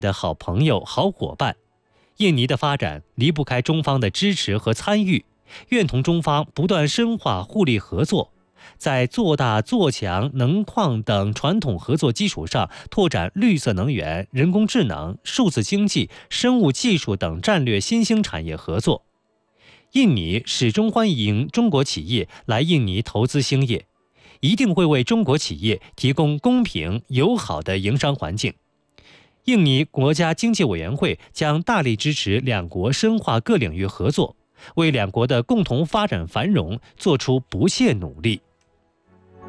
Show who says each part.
Speaker 1: 的好朋友、好伙伴。印尼的发展离不开中方的支持和参与，愿同中方不断深化互利合作，在做大做强能矿等传统合作基础上，拓展绿色能源、人工智能、数字经济、生物技术等战略新兴产业合作。印尼始终欢迎中国企业来印尼投资兴业，一定会为中国企业提供公平友好的营商环境。印尼国家经济委员会将大力支持两国深化各领域合作，为两国的共同发展繁荣做出不懈努力。